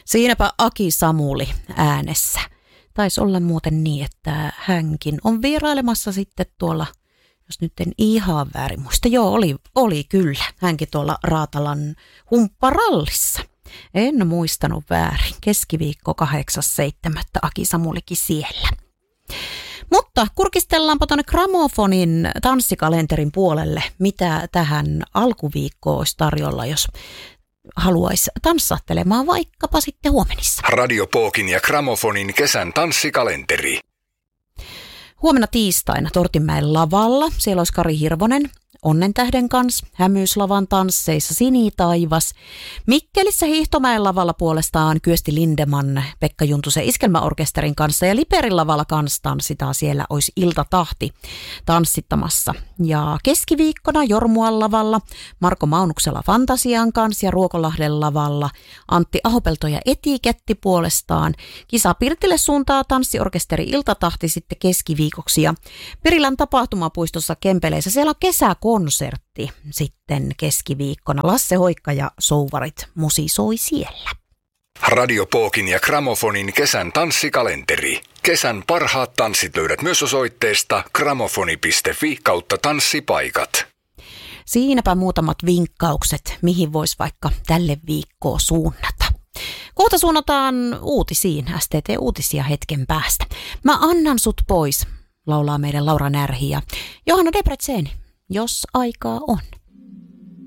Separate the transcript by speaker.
Speaker 1: Siinäpä Aki Samuli äänessä. Taisi olla muuten niin, että hänkin on vierailemassa sitten tuolla, jos nyt en ihan väärin muista. Joo, oli kyllä. Hänkin tuolla Raatalan humpparallissa. En muistanut väärin. Keskiviikko 8.7. Aki Samulikin siellä. Mutta kurkistellaanpa tuonne Gramofonin tanssikalenterin puolelle, mitä tähän alkuviikkoon olisi tarjolla, jos haluaisi tanssattelemaan vaikkapa sitten huomenissa.
Speaker 2: Radio Pookin ja Gramofonin kesän tanssikalenteri.
Speaker 1: Huomenna tiistaina Tortinmäen lavalla. Siellä olisi Kari Hirvonen Onnentähden kanssa, Hämyyslavan tansseissa Sinitaivas. Mikkelissä Hiihtomäen lavalla puolestaan Kyösti Lindeman, Pekka Juntusen iskelmäorkesterin kanssa ja Liperin lavalla kanssa tanssitaan. Siellä olisi Iltatahti tanssittamassa. Ja keskiviikkona Jormuan lavalla Marko Maunuksella Fantasian kanssa ja Ruokolahden lavalla Antti Ahopelto ja Etiketti puolestaan. Kisa Pirtille suuntaa tanssiorkesteri Iltatahti sitten keskiviikoksi ja Pirilän tapahtumapuistossa Kempeleissä siellä on kesäkonsertti sitten keskiviikkona. Lasse Hoikka ja Souvarit musisoi siellä.
Speaker 2: Radio Pookin ja Gramofonin kesän tanssikalenteri. Kesän parhaat tanssit löydät myös osoitteesta gramofoni.fi/tanssipaikat.
Speaker 1: Siinäpä muutamat vinkkaukset, mihin voisi vaikka tälle viikkoon suunnata. Kohta suunnataan uutisiin, STT-uutisia hetken päästä. Mä annan sut pois, laulaa meidän Laura Närhi ja Johanna Debreceni, jos aikaa on.